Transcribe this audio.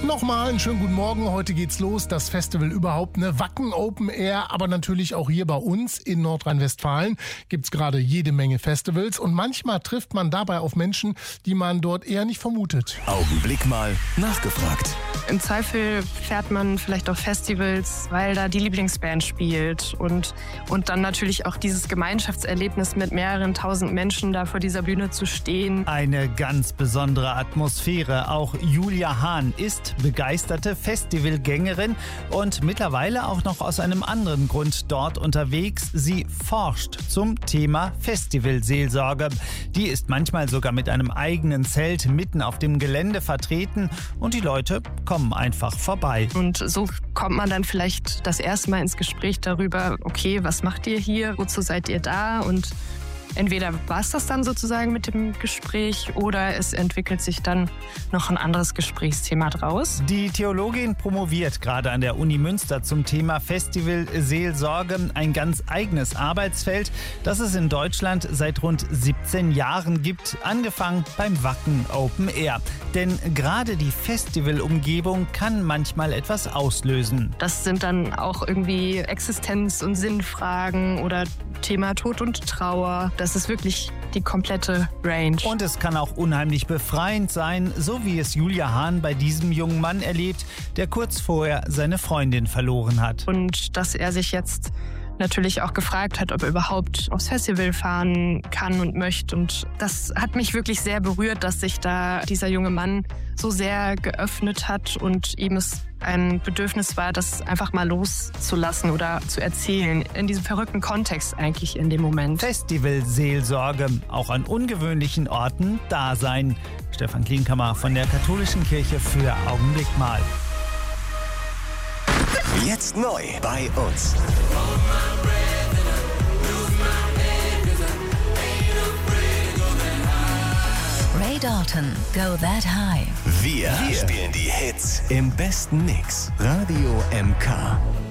Nochmal einen schönen guten Morgen. Heute geht's los. Das Festival überhaupt, Wacken Open Air. Aber natürlich auch hier bei uns in Nordrhein-Westfalen gibt's gerade jede Menge Festivals. Und manchmal trifft man dabei auf Menschen, die man dort eher nicht vermutet. Augenblick mal nachgefragt. Im Zweifel fährt man vielleicht auf Festivals, weil da die Lieblingsband spielt. Und dann natürlich auch dieses Gemeinschaftserlebnis mit mehreren tausend Menschen da vor dieser Bühne zu stehen. Eine ganz besondere Atmosphäre. Auch Julia Hahn ist begeisterte Festivalgängerin und mittlerweile auch noch aus einem anderen Grund dort unterwegs. Sie forscht zum Thema Festivalseelsorge. Die ist manchmal sogar mit einem eigenen Zelt mitten auf dem Gelände vertreten und die Leute kommen einfach vorbei. Und so kommt man dann vielleicht das erste Mal ins Gespräch darüber, okay, was macht ihr hier, wozu seid ihr da? Und entweder war es das dann sozusagen mit dem Gespräch oder es entwickelt sich dann noch ein anderes Gesprächsthema draus. Die Theologin promoviert gerade an der Uni Münster zum Thema Festivalseelsorge, ein ganz eigenes Arbeitsfeld, das es in Deutschland seit rund 17 Jahren gibt, angefangen beim Wacken Open Air. Denn gerade die Festivalumgebung kann manchmal etwas auslösen. Das sind dann auch irgendwie Existenz- und Sinnfragen oder Thema Tod und Trauer. Das ist wirklich die komplette Range. Und es kann auch unheimlich befreiend sein, so wie es Julia Hahn bei diesem jungen Mann erlebt, der kurz vorher seine Freundin verloren hat. Und dass er sich jetzt natürlich auch gefragt hat, ob er überhaupt aufs Festival fahren kann und möchte. Und das hat mich wirklich sehr berührt, dass sich da dieser junge Mann so sehr geöffnet hat und ihm es ein Bedürfnis war, das einfach mal loszulassen oder zu erzählen. In diesem verrückten Kontext eigentlich in dem Moment. Festivalseelsorge, auch an ungewöhnlichen Orten da sein. Stefan Klienkammer von der Katholischen Kirche für Augenblick mal. Jetzt neu bei uns. Ray Dalton, Go That High. Wir spielen die Hits im besten Mix. Radio MK.